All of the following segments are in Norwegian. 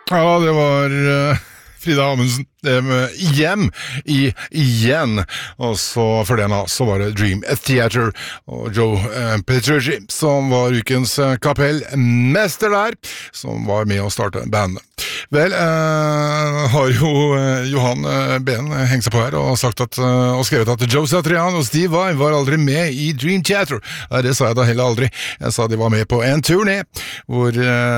Ja, det var Frida Amundsen igjen, og så for den så var det Dream Theater og Joe Petrucci som var ukens kapellmester der, som var med å starte bandet. Vel, har jo Johan Ben hengt seg på her og sagt og skrevet at Joe Satriani og Steve Vai var aldri med i Dream Theater. Det sa jeg da heller aldri. Jeg sa de var med på en turné hvor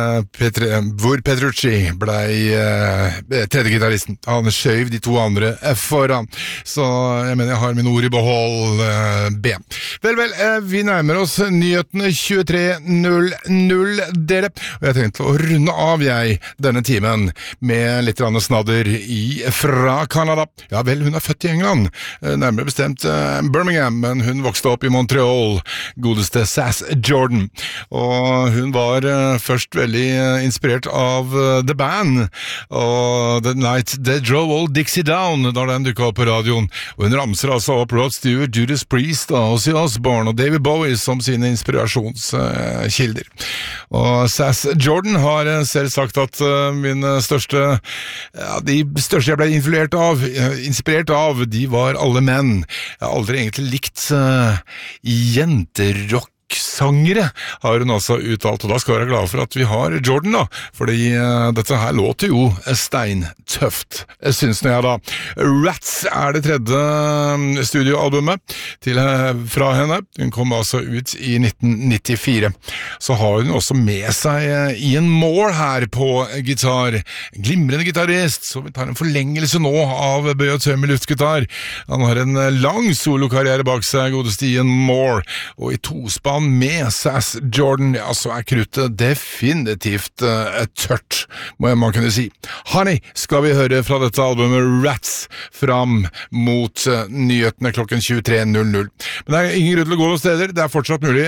Petrucci blei tredje gitaristen. Han skjøv de to andre foran. Så jeg mener jeg har mine ord i behold, B. Vel, vi nærmer oss nyhetene 23:00 dere, og jeg tenkte å runde av denne timen med litt snadder fra Canada. Ja vel, hun er født i England, nærmere bestemt Birmingham, men hun vokste opp i Montreal, godeste Sass Jordan. Og hun var først veldig inspirert av The Band og The Night They Drove Old Dixie Down da den dukket opp på radioen, og hun ramser altså opp Rod Stewart, Judas Priest, Ozzy Osbourne og David Bowie som sine inspirasjonskilder. Og Sass Jordan har selv sagt at de største jeg ble inspirert av, de var alle menn. Jeg har aldri egentlig likt jenterock sangere, har hun altså uttalt, og da skal vi være glad for at vi har Jordan da, fordi dette her låter jo steintøft, synes jeg da. Rats det tredje studioalbumet fra henne. Hun kom altså ut i 1994. Så har hun også med seg Ian Moore her på gitar. Glimrende gitarist, så vi tar en forlengelse nå av Bøy og Tøm i luftgitar. Han har en lang solokarriere bak seg, godeste Ian Moore, og i tospann med Sass Jordan, ja, så kruttet definitivt tørt, må man kunne si. Honey skal vi høre fra dette albumet Rats fram mot nyhetene klokken 23:00. Men det ingen grunn til å gå noen steder, det fortsatt mulig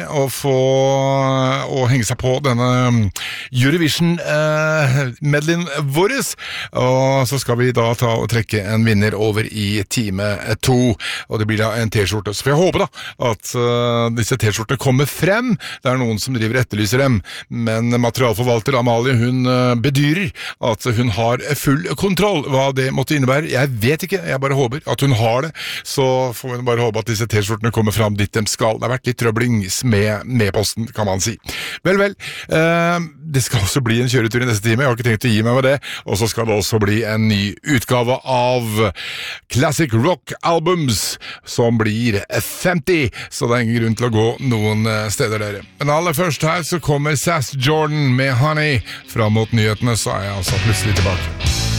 å henge seg på denne Eurovision medleyen våres, og så skal vi da ta og trekke en vinner over i time 2, og det blir da en t-skjorte. Så får jeg håpe da at disse t-skjortene kommer frem. Det noen som driver etterlyser dem, men materialforvalter Amalie, hun bedyrer at hun har full kontroll hva det måtte innebære. Jeg vet ikke, jeg bare håper at hun har det, så får hun bare håpe at disse t-skjortene kommer frem dit de skal. Det har vært litt trøblings med posten, kan man si. Vel, det skal også bli en kjøretur i neste time, jeg har ikke tenkt å gi meg med det, og så skal det også bli en ny utgave av Classic Rock Albums, som blir 50, så det ingen grunn til å gå noen steder dere. Men aller først her så kommer Sass Jordan med Honey. Fram mot nyhetene så jeg altså plutselig tilbake.